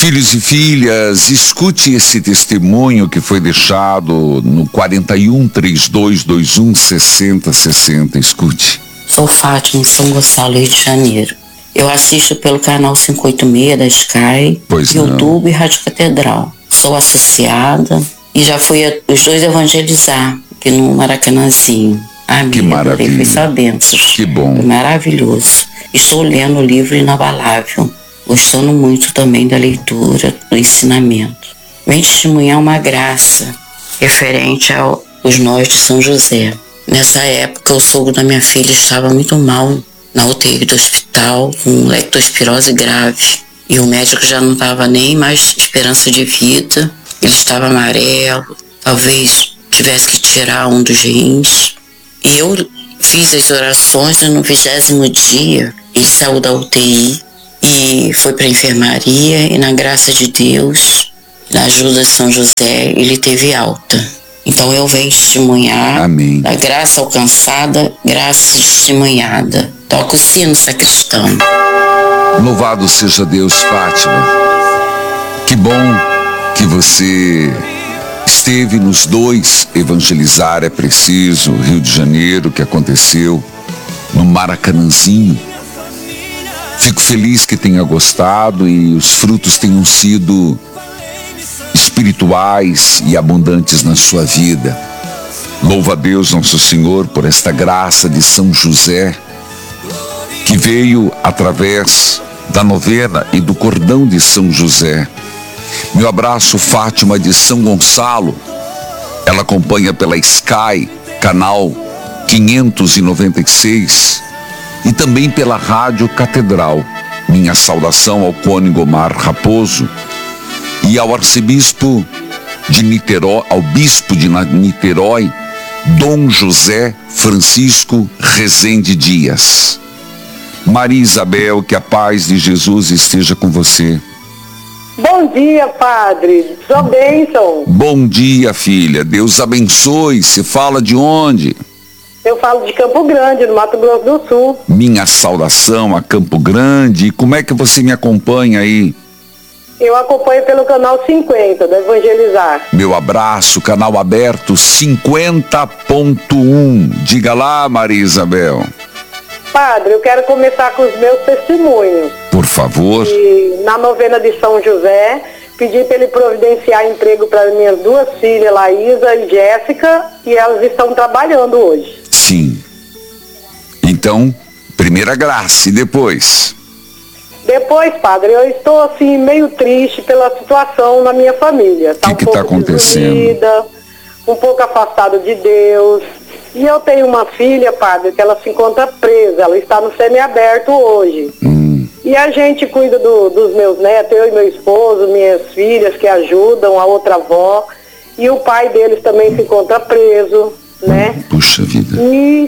Filhos e filhas, escute esse testemunho que foi deixado no 41-3221-6060. Escute. Sou Fátima, de São Gonçalo, Rio de Janeiro. Eu assisto pelo canal 586 da Sky, YouTube e Rádio Catedral. Sou associada e já fui os dois evangelizar aqui no Maracanãzinho. Amém. Que maravilha. Foi só bênçãos. Que bom. Foi maravilhoso. Estou lendo o livro Inabalável, gostando muito também da leitura, do ensinamento. Vem testemunhar uma graça referente aos nós de São José. Nessa época, o sogro da minha filha estava muito mal na UTI do hospital, com leptospirose grave. E o médico já não estava nem mais esperança de vida. Ele estava amarelo, talvez tivesse que tirar um dos rins. E eu fiz as orações e no 20º dia ele saiu da UTI e foi para a enfermaria e na graça de Deus, na ajuda de São José, ele teve alta. Então eu venho testemunhar. Amém. Da graça alcançada, graça testemunhada. Toca o sino, sacristão. Louvado seja Deus, Fátima. Que bom que você esteve nos dois. Evangelizar é preciso. Rio de Janeiro, que aconteceu no Maracanãzinho. Fico feliz que tenha gostado e os frutos tenham sido espirituais e abundantes na sua vida. Louva a Deus Nosso Senhor por esta graça de São José, que veio através da novena e do cordão de São José. Meu abraço, Fátima de São Gonçalo. Ela acompanha pela Sky, canal 596, e também pela Rádio Catedral. Minha saudação ao cônego Omar Raposo e ao arcebispo de Niterói, ao bispo de Niterói, Dom José Francisco Rezende Dias. Maria Isabel, que a paz de Jesus esteja com você. Bom dia, padre. Sua bênção. Bom dia, filha. Deus abençoe. Você fala de onde? Eu falo de Campo Grande, no Mato Grosso do Sul. Minha saudação a Campo Grande. E como é que você me acompanha aí? Eu acompanho pelo canal 50, do Evangelizar. Meu abraço, canal aberto 50.1. Diga lá, Maria Isabel. Padre, eu quero começar com os meus testemunhos. Por favor. E na novena de São José, pedi para ele providenciar emprego para minhas duas filhas, Laísa e Jéssica, e elas estão trabalhando hoje. Sim. Então, primeira graça, e depois? Depois, padre, eu estou assim meio triste pela situação na minha família. O que está acontecendo? Um pouco afastada de Deus. E eu tenho uma filha, padre, que ela se encontra presa. Ela está no semiaberto hoje. E a gente cuida dos meus netos, eu e meu esposo, minhas filhas que ajudam, a outra avó. E o pai deles também se encontra preso, né? Puxa vida. E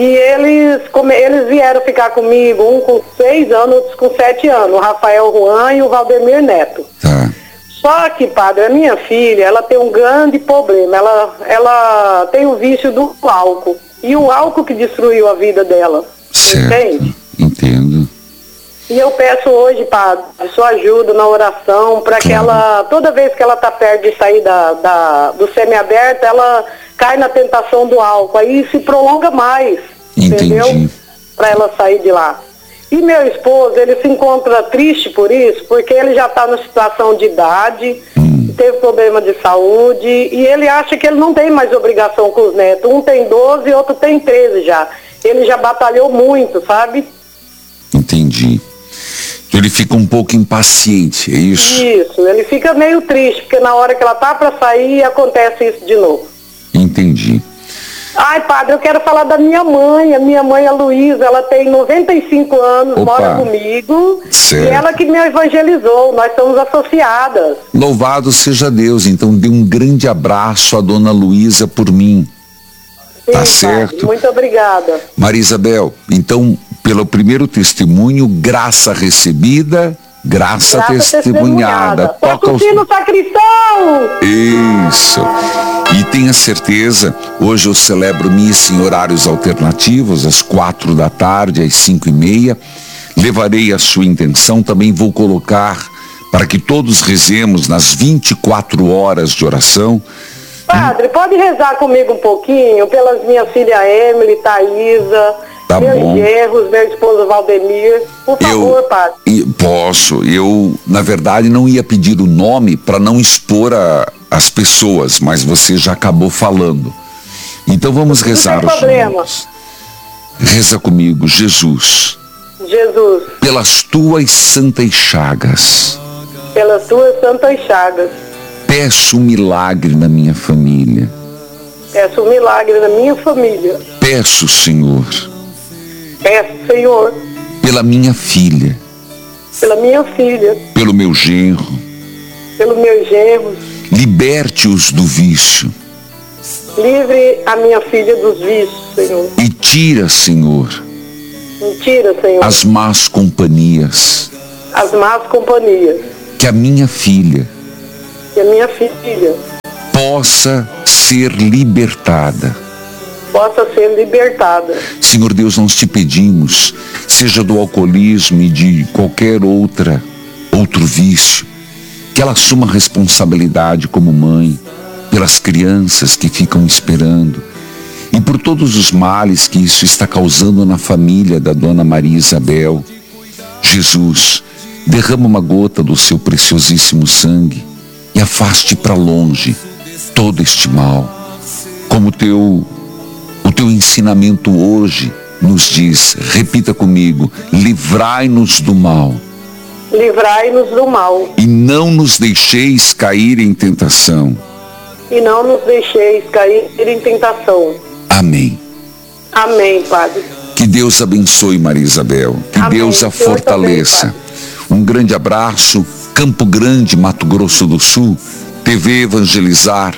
eles vieram ficar comigo, um com 6 anos, outros com 7 anos, o Rafael Juan e o Valdemir Neto. Tá. Só que, padre, a minha filha, ela tem um grande problema, ela tem o vício do álcool, e o álcool que destruiu a vida dela, certo. Entende? Entendo. E eu peço hoje, padre, sua ajuda na oração, para que ela, toda vez que ela está perto de sair do semiaberto, ela cai na tentação do álcool, aí se prolonga mais, entendeu? Para ela sair de lá. E meu esposo, ele se encontra triste por isso, porque ele já está numa situação de idade, teve problema de saúde, e ele acha que ele não tem mais obrigação com os netos. Um tem 12 e outro tem 13 já. Ele já batalhou muito, sabe? Entendi. Então ele fica um pouco impaciente, é isso? Isso, ele fica meio triste, porque na hora que ela tá para sair, acontece isso de novo. Entendi. Ai, padre, eu quero falar da minha mãe. A minha mãe, a Luísa, ela tem 95 anos, mora comigo. Certo. E ela que me evangelizou, nós somos associadas. Louvado seja Deus. Então dê um grande abraço à dona Luísa por mim. Sim, tá certo? Padre, muito obrigada. Maria Isabel, então, pelo primeiro testemunho, graça recebida, graça testemunhada. Toca o sino, sacristão! Isso. E tenha certeza, hoje eu celebro missa em horários alternativos, às 4 da tarde, às 5:30. Levarei a sua intenção, também vou colocar para que todos rezemos nas 24 horas de oração. Padre, pode rezar comigo um pouquinho pelas minhas filhas Emily, Thaisa, meus genros, meu esposo Valdemir. Por favor, Padre. Posso. Eu, na verdade, não ia pedir o nome para não expor as pessoas, mas você já acabou falando. Então vamos rezar os nomes. Reza comigo, Jesus. Jesus. Pelas tuas santas chagas. Pelas tuas santas chagas. Peço um milagre na minha família. Peço um milagre na minha família. Peço, Senhor. Peço, Senhor. Pela minha filha. Pela minha filha. Pelo meu genro. Pelos meus genros. Liberte-os do vício. Livre a minha filha dos vícios, Senhor. E tira, Senhor. Tira, Senhor. As más companhias. As más companhias. Que a minha filha. Que a minha filha. Possa ser libertada. Possa ser libertada. Senhor Deus, nós te pedimos, seja do alcoolismo e de qualquer outro vício, que ela assuma a responsabilidade como mãe, pelas crianças que ficam esperando e por todos os males que isso está causando na família da Dona Maria Isabel. Jesus, derrama uma gota do seu preciosíssimo sangue e afaste para longe todo este mal. Como o teu ensinamento hoje nos diz, repita comigo, livrai-nos do mal. Livrai-nos do mal. E não nos deixeis cair em tentação. E não nos deixeis cair em tentação. Amém. Amém, Padre. Que Deus abençoe Maria Isabel. Que Amém. Deus a fortaleça. Um grande abraço. Campo Grande, Mato Grosso do Sul. TV Evangelizar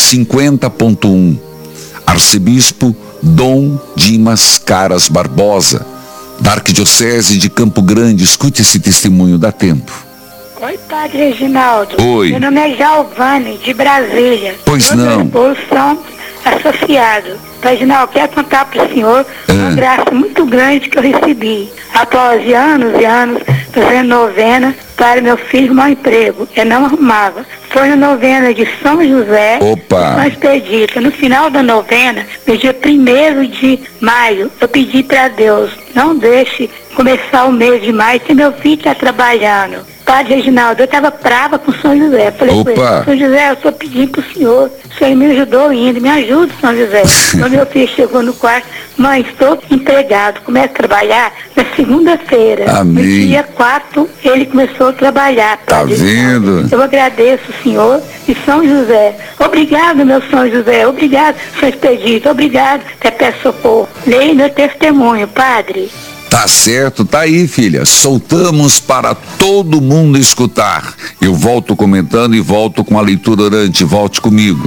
50.1. Arcebispo Dom Dimas Caras Barbosa, da Arquidiocese de Campo Grande. Escute esse testemunho, dá tempo. Oi, Padre Reginaldo. Oi. Meu nome é Giovanni, de Brasília. Pois não. Todos são associados. Padre Reginaldo, quero contar para o senhor uma graça muito grande que eu recebi. Após anos e anos fazendo novena para meu filho mau emprego. Eu não arrumava. Foi na novena de São José, São Expedito. No final da novena, no dia 1º de maio, eu pedi para Deus, não deixe começar o mês de maio se meu filho está trabalhando. Padre Reginaldo, eu estava brava com São José. Falei com ele, São José, eu estou pedindo para o senhor me ajudou ainda, me ajuda, São José. Quando meu filho chegou no quarto, mãe, estou empregado, começo a trabalhar na segunda-feira. Amém. No dia 4, ele começou a trabalhar. Tá vendo? Eu agradeço o senhor e São José. Obrigado, meu São José. Obrigado, São Expedito. Obrigado, até peço socorro. Leia meu testemunho, Padre. Tá certo, tá aí, filha. Soltamos para todo mundo escutar. Eu volto comentando e volto com a leitura orante. Volte comigo.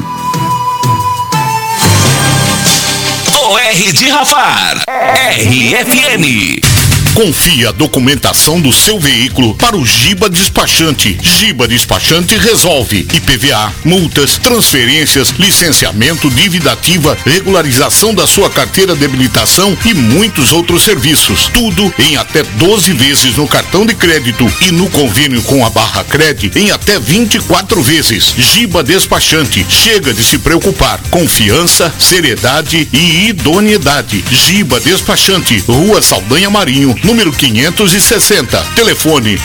OR de Rafar, RFM. Confie a documentação do seu veículo para o Giba Despachante. Giba Despachante resolve IPVA, multas, transferências, licenciamento, dívida ativa, regularização da sua carteira de habilitação e muitos outros serviços. Tudo em até 12 vezes no cartão de crédito e no convênio com a Barracred em até 24 vezes. Giba Despachante. Chega de se preocupar. Confiança, seriedade e idoneidade. Giba Despachante. Rua Saldanha Marinho, número 560. Telefone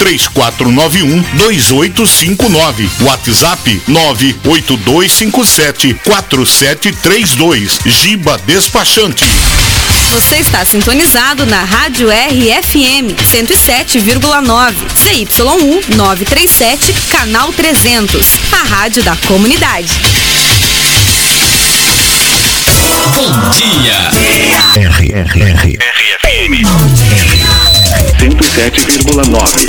3491-2859. WhatsApp 98257-4732. Giba Despachante. Você está sintonizado na Rádio RFM 107,9. CY1 937, canal 300. A rádio da comunidade. Bom dia. RFM 107,9.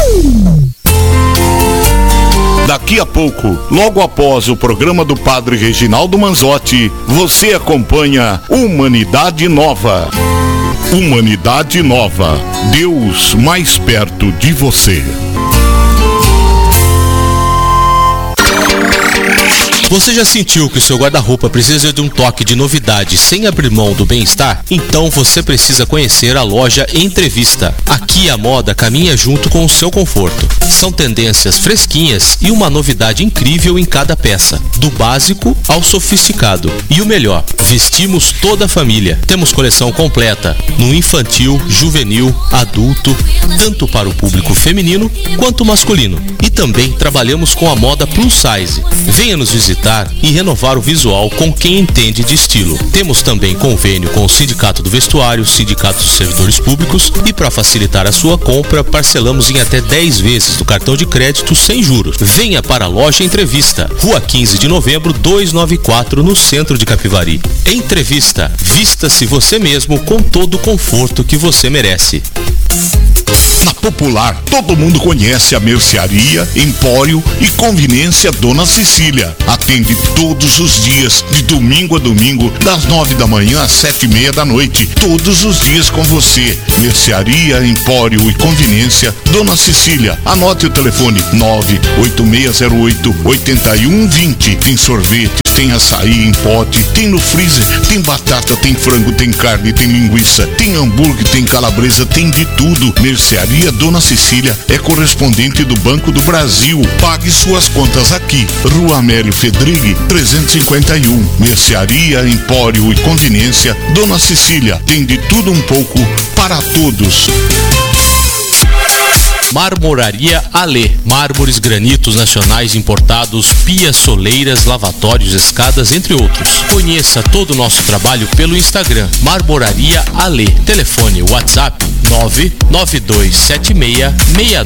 Daqui a pouco, logo após o programa do Padre Reginaldo Manzotti, você acompanha Humanidade Nova. Humanidade Nova. Deus mais perto de você. Você já sentiu que o seu guarda-roupa precisa de um toque de novidade sem abrir mão do bem-estar? Então você precisa conhecer a loja Entrevista. Aqui a moda caminha junto com o seu conforto. São tendências fresquinhas e uma novidade incrível em cada peça, do básico ao sofisticado. E o melhor, vestimos toda a família. Temos coleção completa no infantil, juvenil, adulto, tanto para o público feminino quanto masculino. E também trabalhamos com a moda plus size. Venha nos visitar e renovar o visual com quem entende de estilo. Temos também convênio com o Sindicato do Vestuário, Sindicato dos Servidores Públicos e para facilitar a sua compra, parcelamos em até 10 vezes do cartão de crédito sem juros. Venha para a loja Entrevista, Rua 15 de Novembro, 294, no centro de Capivari. Entrevista, vista-se você mesmo com todo o conforto que você merece. Na Popular, todo mundo conhece a mercearia, empório e conveniência Dona Cecília. Atende todos os dias, de domingo a domingo, das 9 da manhã às 7:30 da noite. Todos os dias com você. Mercearia, empório e conveniência Dona Cecília. Anote o telefone 98608-8120. Tem sorvete, tem açaí em pote, tem no freezer, tem batata, tem frango, tem carne, tem linguiça, tem hambúrguer, tem calabresa, tem de tudo. Mercearia Dona Cecília é correspondente do Banco do Brasil. Pague suas contas aqui. Rua Amélio Fedrigue, 351. Mercearia, empório e conveniência Dona Cecília. Tem de tudo um pouco para todos. Marmoraria Alê. Mármores, granitos nacionais importados, pias, soleiras, lavatórios, escadas, entre outros. Conheça todo o nosso trabalho pelo Instagram. Marmoraria Alê. Telefone WhatsApp 9927669